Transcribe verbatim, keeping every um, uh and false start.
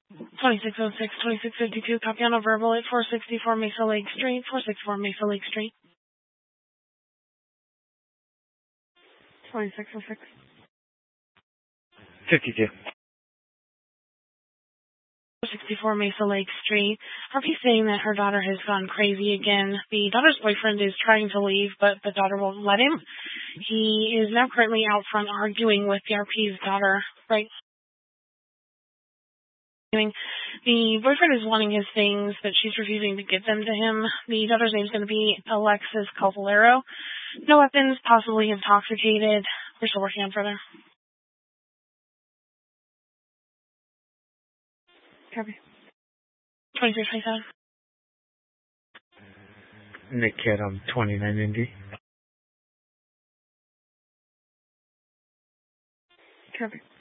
twenty-six oh six, twenty-six fifty-two, copy on a verbal at four sixty-four Mesa Lake Street, four sixty-four Mesa Lake Street. twenty-six oh six. fifty-two. four sixty-four Mesa Lake Street. Harvey's saying that her daughter has gone crazy again. The daughter's boyfriend is trying to leave, but the daughter won't let him. He is now currently out front arguing with the R P's daughter, right? The boyfriend is wanting his things, but she's refusing to give them to him. The daughter's name is going to be Alexis Calvalero. No weapons, possibly intoxicated. We're still working on further. Copy. twenty-three twenty-seven. Nick Kidd on twenty-nine Indy. Copy.